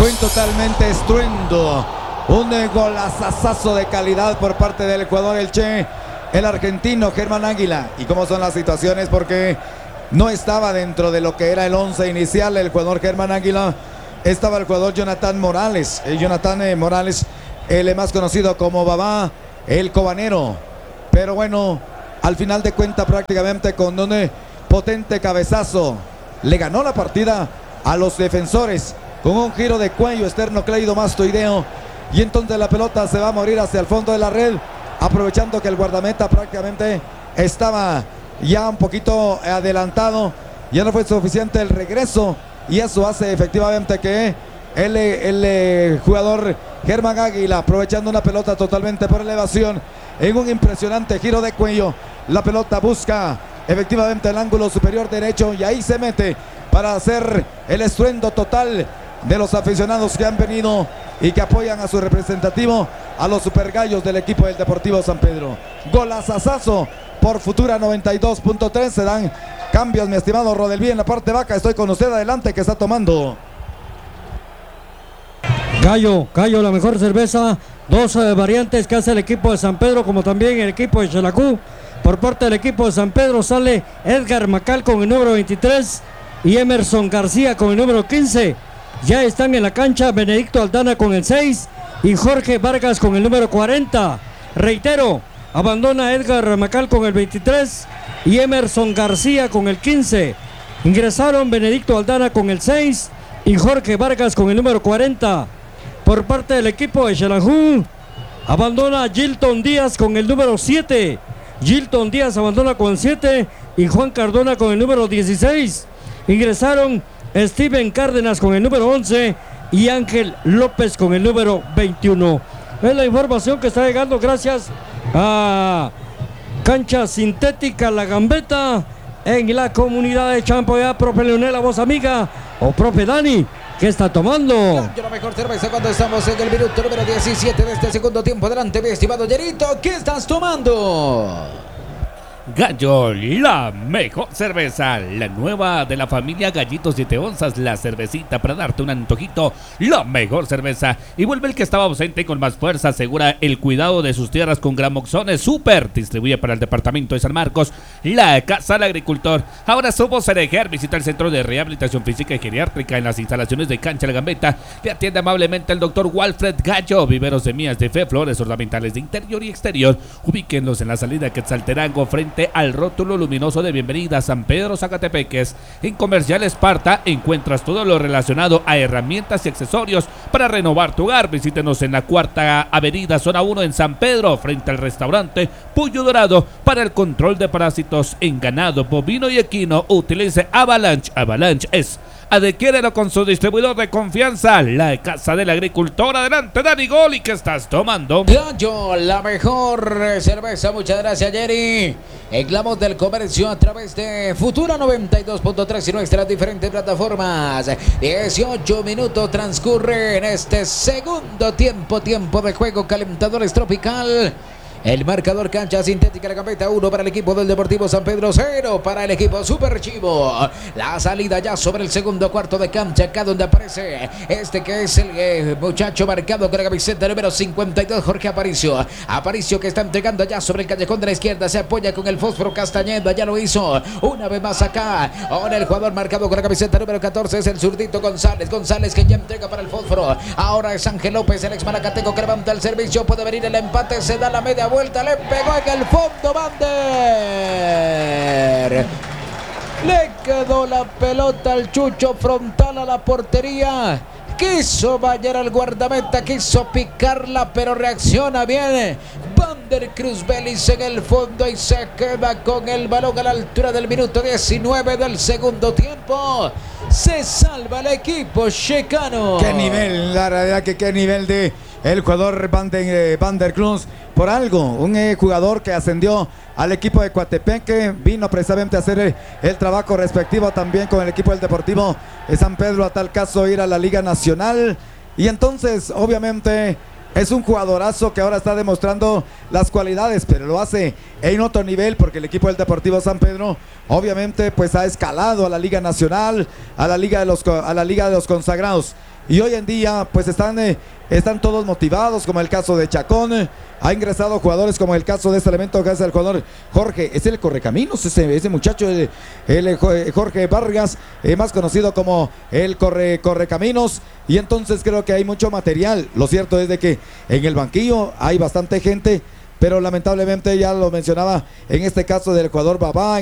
Fue totalmente estruendo. Un golazazo de calidad por parte del jugador el argentino Germán Águila. ¿Y cómo son las situaciones? Porque no estaba dentro de lo que era el 11 inicial el jugador Germán Águila. Estaba el jugador Jonathan Morales. Morales, el más conocido como Babá, el cobanero. Pero bueno, al final de cuentas prácticamente con un potente cabezazo le ganó la partida a los defensores con un giro de cuello esternocleidomastoideo. Y entonces la pelota se va a morir hacia el fondo de la red, aprovechando que el guardameta prácticamente estaba ya un poquito adelantado. Ya no fue suficiente el regreso y eso hace efectivamente que el jugador Germán Águila, aprovechando una pelota totalmente por elevación, en un impresionante giro de cuello, la pelota busca efectivamente el ángulo superior derecho y ahí se mete para hacer el estruendo total de los aficionados que han venido y que apoyan a su representativo, a los supergallos del equipo del Deportivo San Pedro. Golazazazo por Futura 92.3. Se dan cambios, mi estimado Rodelví, en la parte baja. Estoy con usted, adelante, que está tomando. Gallo, la mejor cerveza. Dos variantes que hace el equipo de San Pedro, como también el equipo de Xelajú. Por parte del equipo de San Pedro sale Edgar Macal con el número 23 y Emerson García con el número 15. Ya están en la cancha Benedicto Aldana con el 6 y Jorge Vargas con el número 40. Reitero, abandona Edgar Macal con el 23 y Emerson García con el 15. Ingresaron Benedicto Aldana con el 6 y Jorge Vargas con el número 40. Por parte del equipo de Xelajú, abandona Gilton Díaz con el número 7. Gilton Díaz abandona con el 7 y Juan Cardona con el número 16. Ingresaron Steven Cárdenas con el número 11 y Ángel López con el número 21. Es la información que está llegando gracias a Cancha Sintética La Gambeta en la comunidad de Champoyá. Profe Leonel, la voz amiga, o profe Dani, ¿qué está tomando? La mejor cerveza cuando estamos en el minuto número 17 de este segundo tiempo. Adelante, mi estimado Yerito, ¿qué estás tomando? Gallo, la mejor cerveza, la nueva de la familia Gallito 7 onzas, la cervecita para darte un antojito, la mejor cerveza. Y vuelve el que estaba ausente con más fuerza, asegura el cuidado de sus tierras con Gramoxone Super, distribuye para el departamento de San Marcos, la Casa del Agricultor. Ahora somos Ereger, visita el Centro de Rehabilitación Física y Geriátrica en las instalaciones de Cancha La Gambeta. Le atiende amablemente el doctor Walfred Gallo. Viveros de semillas de fe, flores ornamentales de interior y exterior. Ubíquenlos en la salida Quetzalterango frente al rótulo luminoso de bienvenida a San Pedro Zacatepeques. En Comercial Esparta encuentras todo lo relacionado a herramientas y accesorios para renovar tu hogar. Visítenos en la Cuarta Avenida, zona 1 en San Pedro, frente al restaurante Puyo Dorado. Para el control de parásitos en ganado, bovino y equino, utilice Avalanche. Avalanche es adquiérelo con su distribuidor de confianza, la Casa del Agricultor. Adelante, Dani Goli, ¿qué estás tomando? Gallo, la mejor cerveza, muchas gracias, Jerry. En la voz del comercio a través de Futura 92.3 y nuestras diferentes plataformas. 18 minutos transcurre en este segundo tiempo de juego. Calentadores Tropical. El marcador Cancha Sintética La Gambeta, 1 para el equipo del Deportivo San Pedro, 0 para el equipo Super Chivo. La salida ya sobre el segundo cuarto de cancha, acá donde aparece este que es el muchacho marcado con la camiseta número 52, Jorge Aparicio. Aparicio que está entregando ya sobre el callejón de la izquierda, se apoya con el fósforo Castañeda, ya lo hizo una vez más acá. Ahora el jugador marcado con la camiseta número 14 es el zurdito González que ya entrega para el fósforo. Ahora es Ángel López, el ex maracateco, que levanta el servicio, puede venir el empate, se da la media vuelta, le pegó en el fondo Bander. Le quedó la pelota al Chucho frontal a la portería. Quiso vallar al guardameta, quiso picarla, pero reacciona bien Vander Cruz Vélez en el fondo y se queda con el balón a la altura del minuto 19 del segundo tiempo. Se salva el equipo checano. Qué nivel, la realidad que qué nivel de el jugador Vander Cruz. Por algo, un jugador que ascendió al equipo de Coatepeque, vino precisamente a hacer el trabajo respectivo también con el equipo del Deportivo San Pedro, a tal caso ir a la Liga Nacional. Y entonces, obviamente, es un jugadorazo que ahora está demostrando las cualidades, pero lo hace en otro nivel, porque el equipo del Deportivo San Pedro, obviamente, pues ha escalado a la Liga Nacional, a la Liga de los Consagrados. y hoy en día pues están todos motivados, como el caso de Chacón. Ha ingresado jugadores como el caso de este elemento que es el jugador Jorge, es el Correcaminos, ese muchacho, Jorge Vargas, más conocido como el Correcaminos, y entonces creo que hay mucho material. Lo cierto es de que en el banquillo hay bastante gente, pero lamentablemente ya lo mencionaba en este caso del jugador Babá.